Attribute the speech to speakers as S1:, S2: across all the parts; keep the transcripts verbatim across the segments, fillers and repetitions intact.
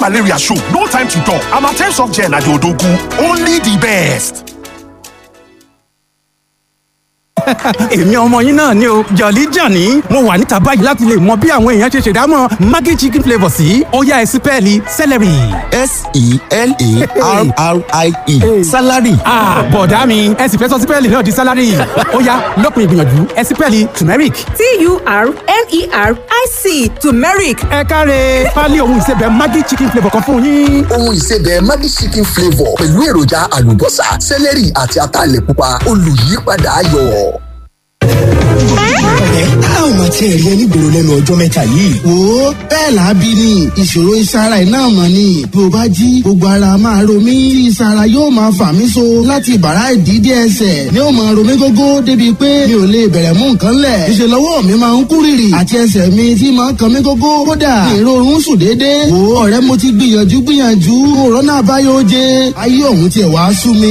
S1: malaria show, no time to talk. Amatem soft gel na the odogu, only the best.
S2: èmi ọmọ yín náà ni o Jolly Johnny mo wà níta báyìí láti lè mọ bí àwọn èèyàn ṣe ṣèdámọ̀ Maggi chicken flavour sí ó yá ẹ sí pẹ́ẹ́lí celery.
S3: s e l a r r i e salary.
S2: ah bọ̀dá mi ẹ sì fẹ́ sọ sí pẹ́ẹ́lì náà di salary ó yá lópin ìgbìyànjú ẹ sí pẹ́ẹ́lì turmeric.
S4: t u r m e r i c turmeric.
S2: ẹ káre pálí ohun ìsebẹ̀ Maggi chicken flavour kan fún yín.
S3: ohun ìsebẹ̀ Maggi chicken flavour pẹ̀lú èròjà àlùbọ́sà celery àti ataalẹ̀ pupa olùyípadà ayọ̀.
S5: ẹ á ò máa tiẹ̀ rí ẹ nígboro lẹ́nu ọjọ́ mẹ́ta yìí.
S6: wo bẹ́ẹ̀ làábí ni ìṣòro ìsara iná mọ̀ ni bí o bá jí gbogbo ara máa ro mí tí ìsara yóò máa fà mí so láti bàrá ìdídé ẹsẹ̀ ni ó máa ro mí gógó débi pé mi ò lè bẹ̀rẹ̀ mú nǹkan lẹ̀. ìṣèlú ọwọ́ mi máa ń kú rìrì àti ẹsẹ̀ mi tí máa ń kan mí gógó kódà ìrorun sùn déédéé. wo ọ̀rẹ́ mo ti gbìyànjú gbìyànjú òrónà àbáyọ oje ayé ọ̀hún tiẹ̀ wá sú mi.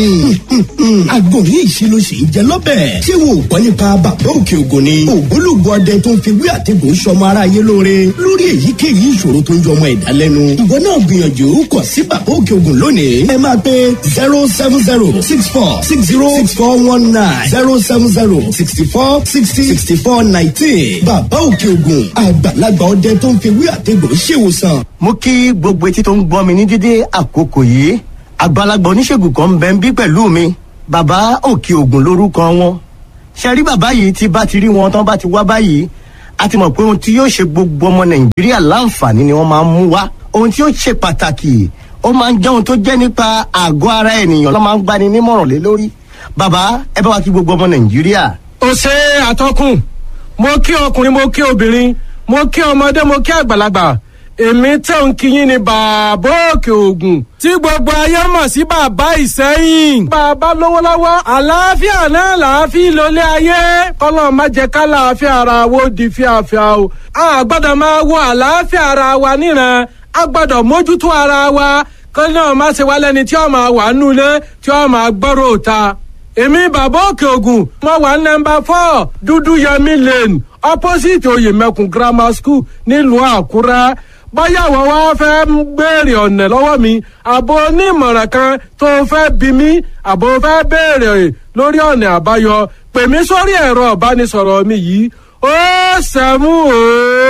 S5: àgbo ní ìṣirò sì ń jẹ lọ́bẹ̀. ṣé wo gbọ́ nípa bàbá òkè ògùn ni ògbólógbò ọdẹ tó ń fi wí àtẹ̀gùn sọmọ aráyé lóore lórí èyíkéyìí ìṣòro tó ń jọ ọmọ ẹ̀dá lẹ́nu. ìwọ náà gbìyànjú kàn sí bàbá òkè ògùn lónìí. ẹ máa pe zero seven zero six four six zero six four one nine zero seven zero sixty four sixty sixty four nineteen. bàbá òkè ògùn àgbàlagbà ọdẹ tó ń fi wí àtẹ̀gùn ṣèwòsàn.
S7: mo kí gbogbo etí tó ń gbọ́ mi ní dídé àkókò yìí àgbàlagbà oníṣègùn kan ń bẹ ń bí pẹ̀lú mi bàbá òkè ògùn lórúkọ wọn. ṣe rí bàbá yìí tí bá ti rí wọn tán bá ti wá báyìí a ti mọ̀ pé ohun tí yóò ṣe gbogbo ọmọ nàìjíríà láǹfààní ni wọ́n máa ń mú wá. ohun tí yóò ṣe pàtàkì ó máa ń jẹ́ ohun tó jẹ́ nípa àgọ́ ara ènìyàn ló máa ń gbani nímọ̀ràn lé lórí. bàbá ẹ bá wa kí gbogbo ọmọ nàìjíríà.
S8: ó ṣe àtọkùn mo kí ọkùnrin mo kí obìnrin mo kí ọmọdé mo kí àgbàlagbà èmi tẹ̀ ń kíyìn ní bàbá òkè ògùn tí gbogbo ayé mọ̀ sí bàbá ìsẹ́yìn. bàbá lówó lọ́wọ́ àlàáfíà náà làáfíà lólé ayé kọ́lọ́ má jẹ́ ká làáfíà ara wo di fíafíà o. a gbọ́dọ̀ máa wo àlàáfíà ara wa níran a gbọ́dọ̀ mójútó ara wa kọ́lọ́ náà má ṣe wá lẹ́ni tí ó máa wà nulẹ̀ tí ó máa gbọ́rọ̀ òta. èmi bàbá òkè ògùn mo wà nọ́mbà four dúdú yẹmí lane opposite oyèmẹkùn grammar school nílùú àkúrẹ́. báyà wọ́n wá fẹ́ ń béèrè ọ̀nà lọ́wọ́ mi àbò onímọ̀ràn kan tó fẹ́ bí mi àbò fẹ́ béèrè lórí ọ̀nà àbáyọ pè mí sórí ẹ̀rọ ìbánisọ̀rọ̀ mi yìí ó sẹ́mú ó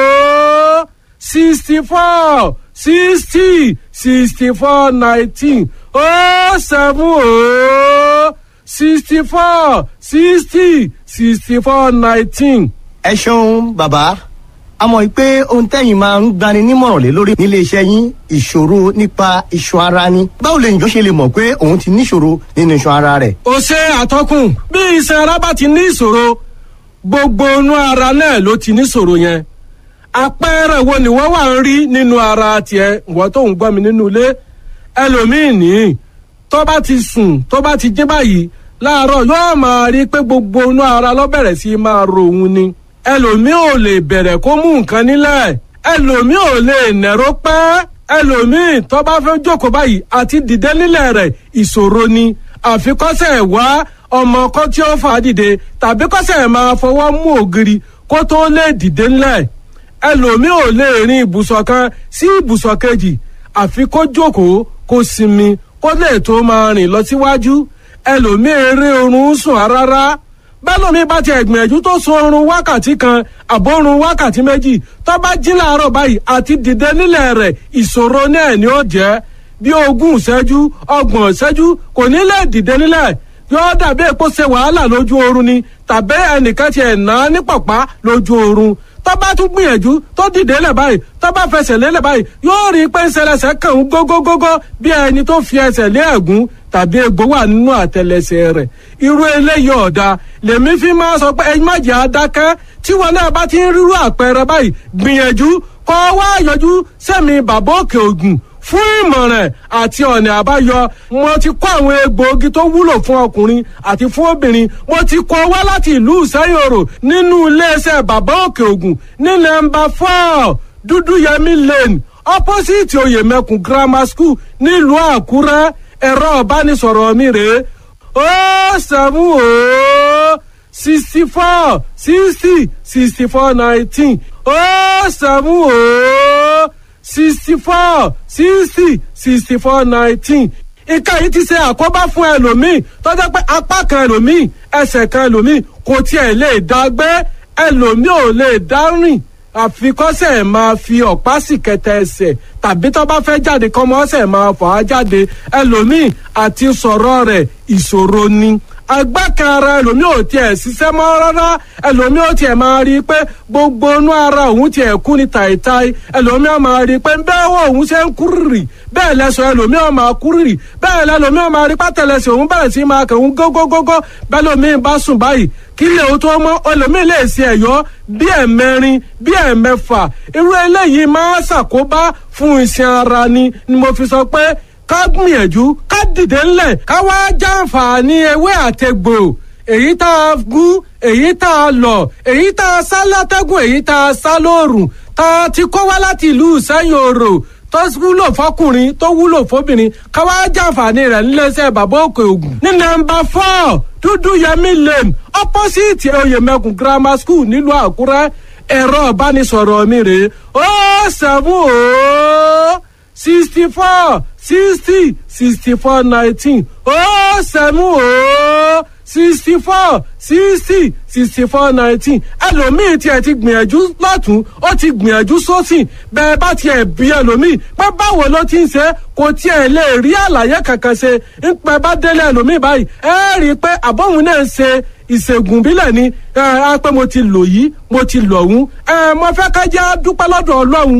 S8: sixty four sixty sixty four nineteen ó sẹ́mú ó sixty four sixty sixty four nineteen.
S7: ẹ ṣeun bàbá a mọ̀ pé ohun tẹ́yìn máa ń gbani nímọ̀ràn lé lórí nílé iṣẹ́ yín ìṣòro nípa iṣan ara ni. báwo lè njọ́ ṣe lè mọ̀ pé òun ti níṣòro nínú iṣan ara rẹ̀.
S8: ó ṣe àtọkùn bí iṣan ara bá ti ní ìṣòro gbogbo inú ara náà ló ti níṣòro yẹn. àpẹẹrẹ wo ni wọ́n wà ń rí nínú ara tiẹ̀ wọ́n tó ń gbọ́ mi nínú ilé ẹlòmíì ní tó bá ti sùn tó bá ti jí báyìí láàárọ̀ yóò máa rí pé gbogbo inú ara ló bẹ̀rẹ̀ sí máa ro òun ni ẹlòmíì ò lè bẹ̀rẹ̀ kó mú nǹkan nílẹ̀ ẹlòmíì ò lè nẹ̀rọ pẹ́ ẹlòmíì tó bá fẹ́ jókòó báyìí àti dìde nílẹ̀ rẹ̀ ìṣòro ni àfikọ́sẹ̀ wá ọmọ kan tí ó fà á dìde tàbí kọ́sẹ̀ máa fọwọ́ mú ògiri kó tó lè dìde nílẹ̀ ẹlòmíì ò lè rin ibùsọ̀ kan sí ibùsọ̀ kejì àfi kó jókòó kó sinmi kó lè tó máa rìn lọ síwájú ẹlòmíì rí oorun sùn rárá bẹ́lómi bá ti ẹ̀gbìyànjú tó sun oorun wákàtí kan àbórun wákàtí méjì tó bá jí láàárọ̀ báyìí àti dìde nílẹ̀ rẹ̀ ìṣòro náà ni ó jẹ́ bí ogún ìṣẹ́jú ọgbọ̀n ìṣẹ́jú kò ní lè dìde nílẹ̀ yóò dàbí èpo ṣe wàhálà lójú oorun ni tàbí ẹnìkan ti ẹ̀ ná ní pọ̀pá lójú oorun tó bá tún gbìyànjú tó dìde lẹ̀ báyìí tó bá fẹsẹ̀ lélẹ̀ báyìí yóò rí pé ń ṣẹlẹ̀ṣẹ̀ kàn ń gógógógó bí ẹni tó fi ẹsẹ̀ lé ẹ̀gún tàbí egbò wà nínú àtẹlẹsẹ̀ rẹ̀ irú eléyìí ọ̀dà lèmi fi máa sọ pé ẹ má jẹ́ adákẹ́ tí wọn náà bá ti ń rírú àpẹẹrẹ báyìí gbìyànjú kọ́ wá yọjú sẹ́mi bàbá òkè ògùn fún ìmọ̀ràn àti ọ̀nà àbáyọ mo ti kó àwọn egbòogi tó wúlò fún ọkùnrin àti fún obìnrin mo ti kó wá láti ìlú ìsẹ́yòrò nínú iléeṣẹ́ bàbá òkè ògùn ní nọ́mbà four dúdúyẹmí lane opposite oyèmẹkùn grammar school nílùú àkúrẹ́ ẹ̀rọ ìbánisọ̀rọ̀ mi rèé ó sẹ́mú ó sixty four sixty sixty four nineteen ó sẹ́mú ó sixty four sixty sixty four nineteen. Nǹkan yìí ti ṣe àkóbá fún ẹlòmíì tó jẹ́ pé apá kan ẹlòmíì ẹsẹ̀ kan ẹlòmíì kò tiẹ̀ lè dá gbé, ẹlòmíì ò lè dá rìn àfikọ́sẹ̀ máa fi ọ̀pá sì kẹtẹ ẹsẹ̀ tàbí tó bá fẹ́ jáde kọ́mọ́sẹ̀ máa fà á jáde, ẹlòmíì àti sọ̀rọ̀ rẹ̀ ìṣòro ni. Agbákan ara ẹlòmíì ò tiẹ̀ ṣiṣẹ́ mọ́ rárá, ẹlòmíì ò tiẹ̀ máa rí i pé gbogbo inú ara òun tiẹ̀ kú ní tàìtàì, ẹlòmíì ò máa rí i pé bẹ́ẹ̀ wọ òun ṣe ń kúrìrì bẹ́ẹ̀ lẹ́sọ̀ ẹlòmíì ò máa kúrìrì, bẹ́ẹ̀ lẹ́lòmíì ò máa rí pátẹ́lẹsẹ̀ òun bẹ̀rẹ̀ sí máa kẹ̀hún gógógógó, bẹ́ẹ̀ lòmíì bá sùn báyìí kí lè o tó mọ́ ẹlòmíì lè ṣe ẹ̀yọ́ bí ẹ̀mẹrin bí ẹ̀mẹfà, irú eléyìí máa ṣàkóbá fún iṣan ara ni ni mo fi sọ pé ká gbìyànjú ká dìde ńlẹ̀ ká wá jàǹfààní ewé àtegbò èyí tá a gún èyí tá a lọ̀ èyí tá a sá látẹ́gùn èyí tá a sá lóòrùn tá a ti kó wá láti ìlú Ìsẹ́yìn Òrò tó wúlò fọkùnrin tó wúlò fóbìnrin ká wá jàǹfààní rẹ̀ níléeṣẹ́ bàbá Òkè Ògùn ní nọ́mbà four Dúdú Yẹmí Lane opposite Oyèmẹkùn Grammar School nílùú Àkúrẹ́. Ẹ̀rọ ìbánisọ̀rọ̀ mi rèé ó seven ó sixty four sixty sixty four nineteen ó seven ó sixty four sixty sixty four nineteen. Ẹlòmíì tiẹ̀ ti gbìyànjú lọ́tún ó ti gbìyànjú sósì bẹ́ẹ̀ bá tiẹ̀ bí ẹlòmíì pé báwo ló ti ń ṣe kò tiẹ̀ lè rí àlàyé kankan ṣe ń pẹ́ bá délé ẹlòmíì báyìí ẹ rí i pé àbọ̀hún náà ń ṣe ìṣègùn bílẹ̀ ni ẹ á pé mo ti lò yìí mo ti lò ọ̀hún ẹ mo fẹ́ ká jẹ́ dúpẹ́ lọ́dọ̀ Ọlọ́run